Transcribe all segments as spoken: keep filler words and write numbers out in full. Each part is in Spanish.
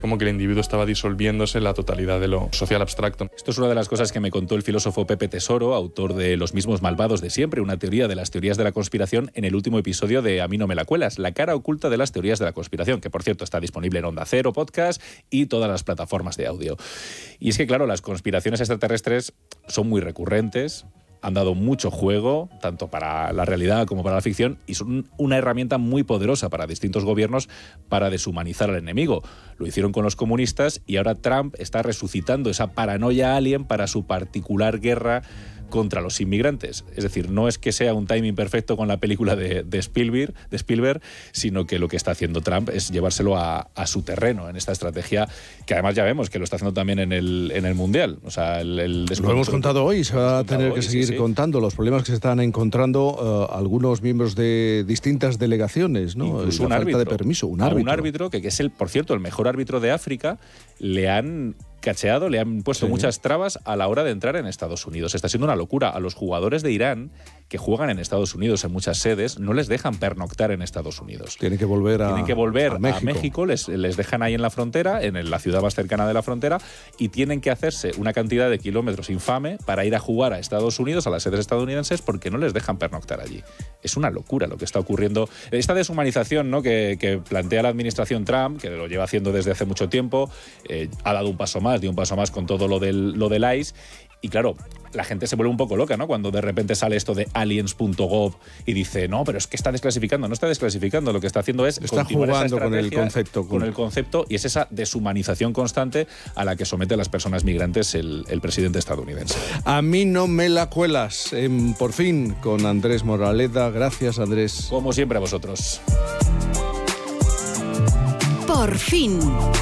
Como que el individuo estaba disolviéndose en la totalidad de lo social abstracto. Esto es una de las cosas que me contó el filósofo Pepe Tesoro, autor de Los mismos malvados de siempre, una teoría de las teorías de la conspiración, en el último episodio de A mí no me la cuelas, la cara oculta de las teorías de la conspiración, que por cierto está disponible en Onda Cero Podcast y todas las plataformas de audio. Y es que claro, las conspiraciones extraterrestres son muy recurrentes, han dado mucho juego, tanto para la realidad como para la ficción, y son una herramienta muy poderosa para distintos gobiernos para deshumanizar al enemigo. Lo hicieron con los comunistas y ahora Trump está resucitando esa paranoia alien para su particular guerra contra los inmigrantes. Es decir, no es que sea un timing perfecto con la película de, de, Spielberg, de Spielberg, sino que lo que está haciendo Trump es llevárselo a, a su terreno en esta estrategia, que además ya vemos que lo está haciendo también en el, en el Mundial. O sea, el, el lo hemos contado hoy, se va a tener que seguir sí, sí. contando los problemas que se están encontrando uh, algunos miembros de distintas delegaciones, ¿no? Incluso la un falta árbitro. de permiso, un a árbitro. Un árbitro que, que es, el, por cierto, el mejor árbitro de África, le han cacheado, le han puesto sí. muchas trabas a la hora de entrar en Estados Unidos. Está siendo una locura. A los jugadores de Irán que juegan en Estados Unidos en muchas sedes no les dejan pernoctar en Estados Unidos. Tienen que volver a Tienen que volver a a México, México les, les dejan ahí en la frontera, en la ciudad más cercana de la frontera, y tienen que hacerse una cantidad de kilómetros infame para ir a jugar a Estados Unidos, a las sedes estadounidenses, porque no les dejan pernoctar allí. Es una locura lo que está ocurriendo. Esta deshumanización, ¿no?, que, que plantea la administración Trump, que lo lleva haciendo desde hace mucho tiempo, eh, ha dado un paso más, dio un paso más con todo lo del, lo del I C E, y claro, la gente se vuelve un poco loca, ¿no?, cuando de repente sale esto de aliens punto gov y dice, no, pero es que está desclasificando. No está desclasificando, lo que está haciendo es está jugando con el concepto. Con el concepto, y es esa deshumanización constante a la que somete a las personas migrantes el, el presidente estadounidense. A mí no me la cuelas, en Por Fin, con Andrés Moraleda. Gracias, Andrés. Como siempre, a vosotros. Por Fin.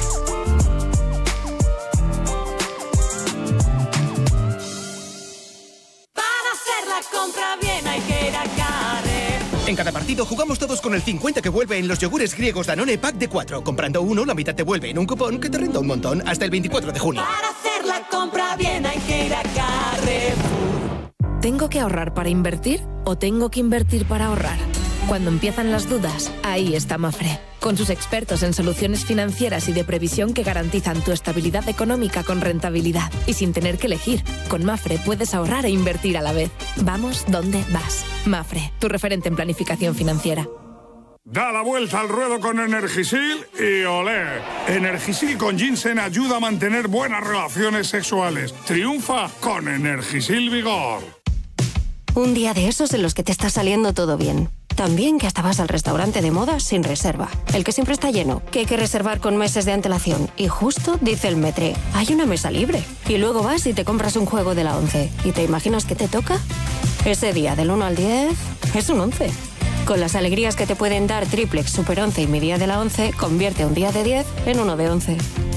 Compra bien, hay que ir a Carrer. En cada partido jugamos todos con el cincuenta que vuelve en los yogures griegos Danone Pack de cuatro. Comprando uno, la mitad te vuelve en un cupón que te renta un montón hasta el veinticuatro de junio. Para hacer la compra bien hay que ir a Carrefour. ¿Tengo que ahorrar para invertir o tengo que invertir para ahorrar? Cuando empiezan las dudas, ahí está Mafre, con sus expertos en soluciones financieras y de previsión que garantizan tu estabilidad económica con rentabilidad. Y sin tener que elegir, con Mafre puedes ahorrar e invertir a la vez. Vamos donde vas. Mafre, tu referente en planificación financiera. Da la vuelta al ruedo con Energisil y olé. Energisil con ginseng ayuda a mantener buenas relaciones sexuales. Triunfa con Energisil Vigor. Un día de esos en los que te está saliendo todo bien. También que hasta vas al restaurante de moda sin reserva. El que siempre está lleno, que hay que reservar con meses de antelación. Y justo dice el metre, hay una mesa libre. Y luego vas y te compras un juego de la once. ¿Y te imaginas qué te toca? Ese día del uno al diez es un once. Con las alegrías que te pueden dar Triplex, Super once y mi día de la once, convierte un día de diez en uno de once.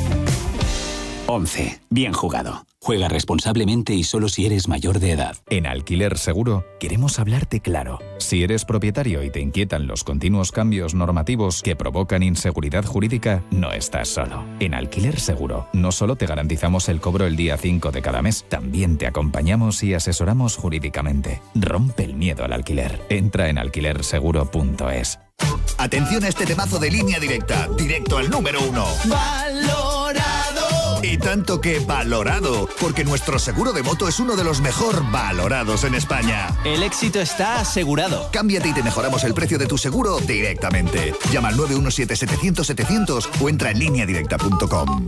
once. Bien jugado. Juega responsablemente y solo si eres mayor de edad. En Alquiler Seguro queremos hablarte claro. Si eres propietario y te inquietan los continuos cambios normativos que provocan inseguridad jurídica, no estás solo. En Alquiler Seguro no solo te garantizamos el cobro el día cinco de cada mes, también te acompañamos y asesoramos jurídicamente. Rompe el miedo al alquiler. Entra en alquiler seguro punto es. Atención a este temazo de Línea Directa, directo al número uno. Valorado. Y tanto que valorado, porque nuestro seguro de moto es uno de los mejor valorados en España. El éxito está asegurado. Cámbiate y te mejoramos el precio de tu seguro directamente. Llama al nueve uno siete, setecientos, setecientos o entra en línea directa punto com.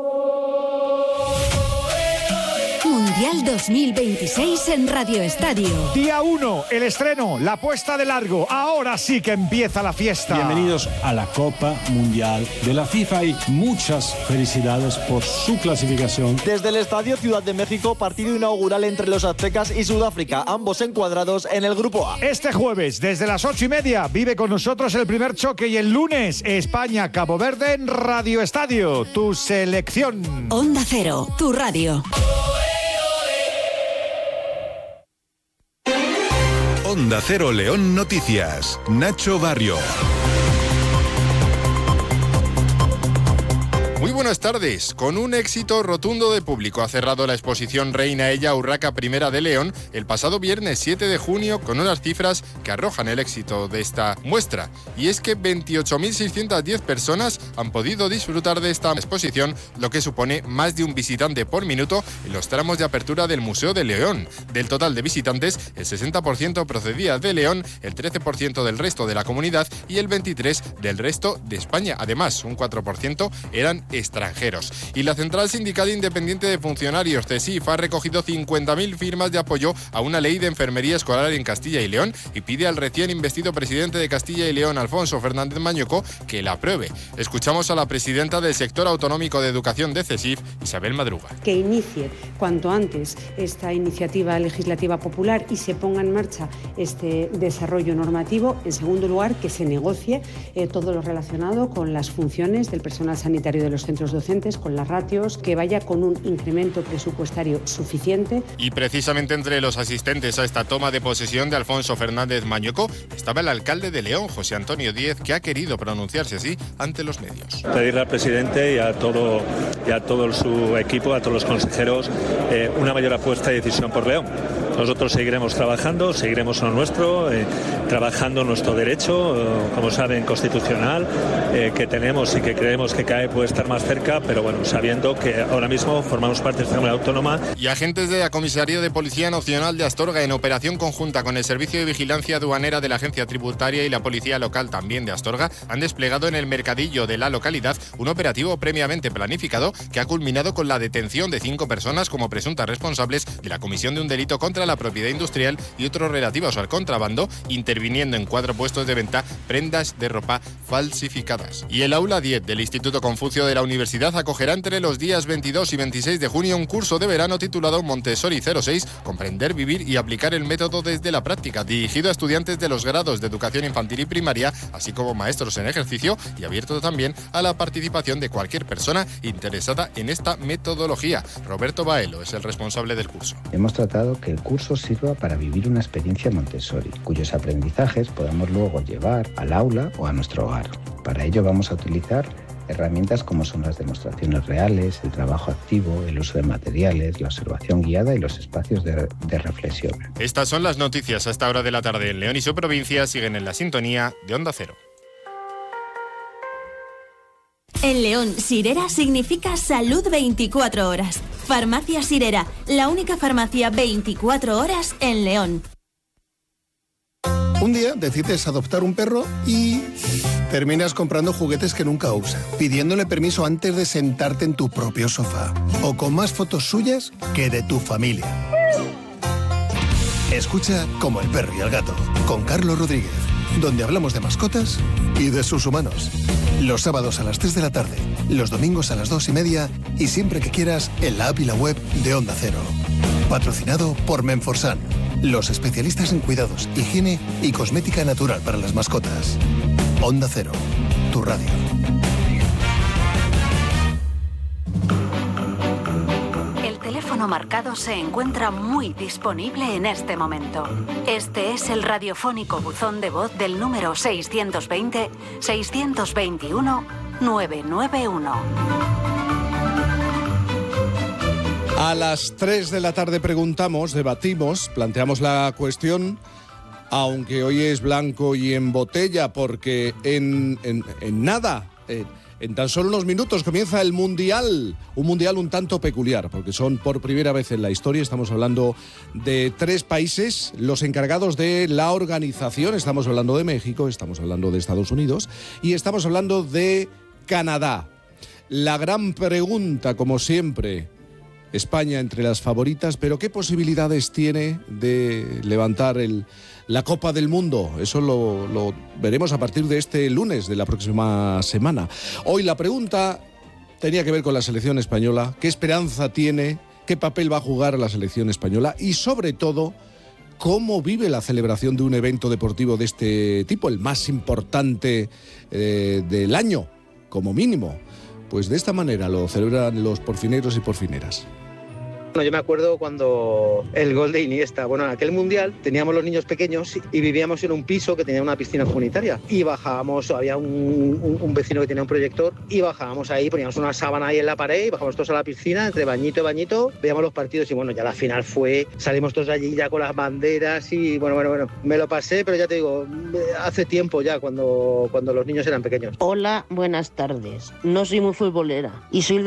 Mundial dos mil veintiséis en Radio Estadio. Día uno, el estreno, la puesta de largo. Ahora sí que empieza la fiesta. Bienvenidos a la Copa Mundial de la FIFA y muchas felicidades por su clasificación. Desde el Estadio Ciudad de México, partido inaugural entre los aztecas y Sudáfrica, ambos encuadrados en el Grupo A. Este jueves, desde las ocho y media, vive con nosotros el primer choque y el lunes, España-Cabo Verde en Radio Estadio, tu selección. Onda Cero, tu radio. Onda Cero León Noticias. Nacho Barrio. Muy buenas tardes. Con un éxito rotundo de público ha cerrado la exposición Reina Ella Urraca Primera de León el pasado viernes siete de junio con unas cifras que arrojan el éxito de esta muestra. Y es que veintiocho mil seiscientas diez personas han podido disfrutar de esta exposición, lo que supone más de un visitante por minuto en los tramos de apertura del Museo de León. Del total de visitantes, el sesenta por ciento procedía de León, el trece por ciento del resto de la comunidad y el veintitrés por ciento del resto de España. Además, un cuatro por ciento eran extranjeros. Y la Central Sindical Independiente de Funcionarios, CESIF, ha recogido cincuenta mil firmas de apoyo a una ley de enfermería escolar en Castilla y León y pide al recién investido presidente de Castilla y León, Alfonso Fernández Mañueco, que la apruebe. Escuchamos a la presidenta del sector autonómico de educación de CESIF, Isabel Madruga. Que inicie cuanto antes esta iniciativa legislativa popular y se ponga en marcha este desarrollo normativo. En segundo lugar, que se negocie eh, todo lo relacionado con las funciones del personal sanitario de los centros docentes, con las ratios, que vaya con un incremento presupuestario suficiente. Y precisamente entre los asistentes a esta toma de posesión de Alfonso Fernández Mañueco estaba el alcalde de León, José Antonio Díez, que ha querido pronunciarse así ante los medios. Pedirle al presidente y a todo, y a todo su equipo, a todos los consejeros, eh, una mayor apuesta y decisión por León. Nosotros seguiremos trabajando, seguiremos en lo nuestro, eh, trabajando nuestro derecho, eh, como saben, constitucional, eh, que tenemos y que creemos que cada vez puede estar más cerca, pero bueno, sabiendo que ahora mismo formamos parte de esta Cámara Autónoma. Y agentes de la Comisaría de Policía Nacional de Astorga, en operación conjunta con el Servicio de Vigilancia Aduanera de la Agencia Tributaria y la Policía Local también de Astorga, han desplegado en el mercadillo de la localidad un operativo previamente planificado que ha culminado con la detención de cinco personas como presuntas responsables de la comisión de un delito contra la propiedad industrial y otros relativos al contrabando, interviniendo en cuatro puestos de venta prendas de ropa falsificadas. Y el aula diez del Instituto Confucio de la Universidad acogerá entre los días veintidós y veintiséis de junio un curso de verano titulado Montessori cero seis, Comprender, Vivir y Aplicar el Método desde la Práctica, dirigido a estudiantes de los grados de educación infantil y primaria, así como maestros en ejercicio, y abierto también a la participación de cualquier persona interesada en esta metodología. Roberto Baelo es el responsable del curso. Hemos tratado que el curso sirva para vivir una experiencia Montessori, cuyos aprendizajes podamos luego llevar al aula o a nuestro hogar. Para ello vamos a utilizar herramientas como son las demostraciones reales, el trabajo activo, el uso de materiales, la observación guiada y los espacios de, de reflexión. Estas son las noticias a esta hora de la tarde en León y su provincia. Siguen en la sintonía de Onda Cero. En León, Sirera significa salud veinticuatro horas. Farmacia Sirera, la única farmacia veinticuatro horas en León. Un día decides adoptar un perro y terminas comprando juguetes que nunca usa, pidiéndole permiso antes de sentarte en tu propio sofá, o con más fotos suyas que de tu familia. Escucha Como el perro y el gato, con Carlos Rodríguez, donde hablamos de mascotas y de sus humanos. Los sábados a las tres de la tarde, los domingos a las dos y media y siempre que quieras en la app y la web de Onda Cero. Patrocinado por Menforsan, los especialistas en cuidados, higiene y cosmética natural para las mascotas. Onda Cero, tu radio. El teléfono marcado se encuentra muy disponible en este momento. Este es el radiofónico buzón de voz del número seiscientos veinte, seiscientos veintiuno, novecientos noventa y uno. A las tres de la tarde preguntamos, debatimos, planteamos la cuestión, aunque hoy es blanco y en botella, porque en, en, en nada, en, en tan solo unos minutos comienza el Mundial, un Mundial un tanto peculiar, porque son por primera vez en la historia, estamos hablando de tres países, los encargados de la organización, estamos hablando de México, estamos hablando de Estados Unidos y estamos hablando de Canadá. La gran pregunta, como siempre, España entre las favoritas, pero ¿qué posibilidades tiene de levantar el, la Copa del Mundo? Eso lo, lo veremos a partir de este lunes de la próxima semana. Hoy la pregunta tenía que ver con la selección española. ¿Qué esperanza tiene? ¿Qué papel va a jugar la selección española? Y sobre todo, ¿cómo vive la celebración de un evento deportivo de este tipo, el más importante eh, del año, como mínimo? Pues de esta manera lo celebran los porfineros y porfineras. Bueno, yo me acuerdo cuando el gol de Iniesta, bueno, en aquel mundial teníamos los niños pequeños y vivíamos en un piso que tenía una piscina comunitaria y bajábamos, había un, un, un vecino que tenía un proyector y bajábamos ahí, poníamos una sábana ahí en la pared y bajábamos todos a la piscina, entre bañito y bañito, veíamos los partidos y bueno, ya la final fue, salimos todos allí ya con las banderas y bueno, bueno, bueno, me lo pasé, pero ya te digo, hace tiempo ya cuando, cuando los niños eran pequeños. Hola, buenas tardes. No soy muy futbolera y soy